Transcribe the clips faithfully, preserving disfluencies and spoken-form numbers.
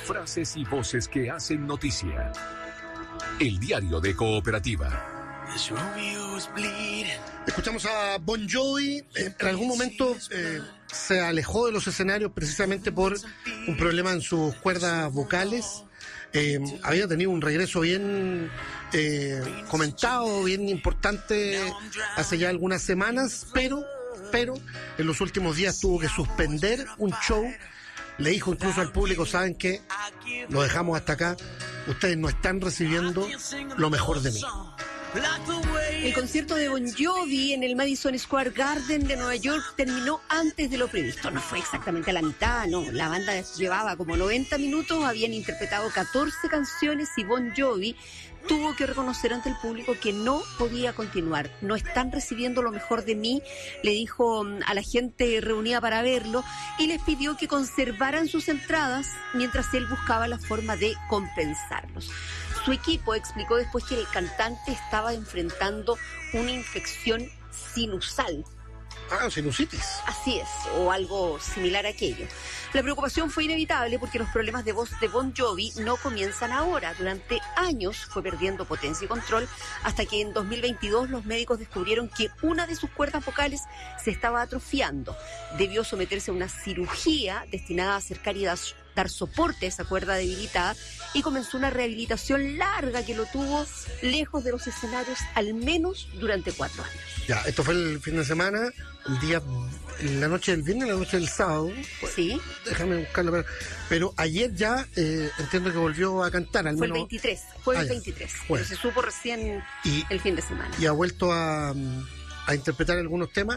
Frases y voces que hacen noticia. El diario de Cooperativa. Escuchamos a Bon Jovi. Eh, en algún momento eh, se alejó de los escenarios precisamente por un problema en sus cuerdas vocales. Eh, había tenido un regreso bien eh, comentado, bien importante hace ya algunas semanas, pero, pero en los últimos días tuvo que suspender un show. Le dijo incluso al público, ¿saben qué? Lo dejamos hasta acá. Ustedes no están recibiendo lo mejor de mí. El concierto de Bon Jovi en el Madison Square Garden de Nueva York terminó antes de lo previsto. No fue exactamente a la mitad, no. La banda llevaba como noventa minutos, habían interpretado catorce canciones y Bon Jovi tuvo que reconocer ante el público que no podía continuar. No están recibiendo lo mejor de mí, le dijo a la gente reunida para verlo y les pidió que conservaran sus entradas mientras él buscaba la forma de compensarlos. Su equipo explicó después que el cantante estaba enfrentando una infección sinusal. Ah, sinusitis. Así es, o algo similar a aquello. La preocupación fue inevitable porque los problemas de voz de Bon Jovi no comienzan ahora. Durante años fue perdiendo potencia y control hasta que en dos mil veintidós los médicos descubrieron que una de sus cuerdas vocales se estaba atrofiando. Debió someterse a una cirugía destinada a acercar y dar, dar soporte a esa cuerda debilitada y comenzó una rehabilitación larga que lo tuvo lejos de los escenarios al menos durante cuatro años. Ya, esto fue el fin de semana, el día, la noche del viernes, la noche del sábado. Sí. Déjame buscarlo. Pero, pero ayer ya eh, entiendo que volvió a cantar. Al fue menos, el veintitrés, fue ah, el veintitrés. Bueno. Pero se supo recién y, el fin de semana. Y ha vuelto a, a interpretar algunos temas,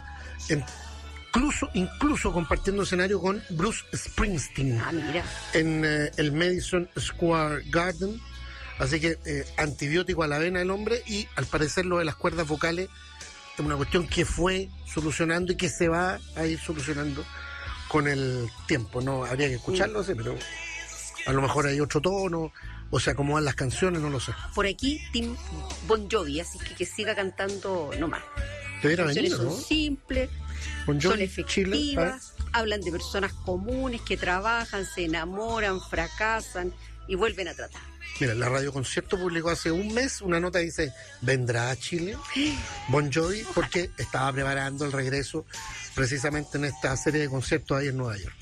incluso, incluso compartiendo escenario con Bruce Springsteen. Ah, mira. En eh, el Madison Square Garden. Así que eh, antibiótico a la vena el hombre, y al parecer lo de las cuerdas vocales es una cuestión que fue solucionando y que se va a ir solucionando con el tiempo. No habría que escucharlo, sí, pero a lo mejor hay otro tono o se acomodan las canciones, no lo sé. Por aquí Tim Bon Jovi, así que que siga cantando nomás. Debería Las venir, canciones ¿no? son simples, Bon Jovi, son efectivas, Chile, ¿ah? Hablan de personas comunes que trabajan, se enamoran, fracasan y vuelven a tratar. Mira, la Radio Concierto publicó hace un mes una nota que dice: ¿vendrá a Chile Bon Jovi? Porque estaba preparando el regreso precisamente en esta serie de conciertos ahí en Nueva York.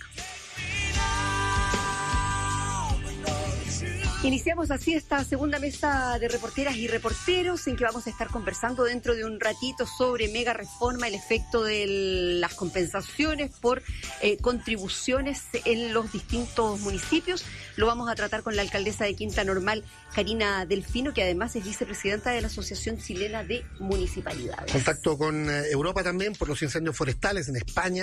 Iniciamos así esta segunda mesa de reporteras y reporteros en que vamos a estar conversando dentro de un ratito sobre mega reforma, el efecto de las compensaciones por eh, contribuciones en los distintos municipios. Lo vamos a tratar con la alcaldesa de Quinta Normal, Karina Delfino, que además es vicepresidenta de la Asociación Chilena de Municipalidades. Contacto con Europa también por los incendios forestales en España.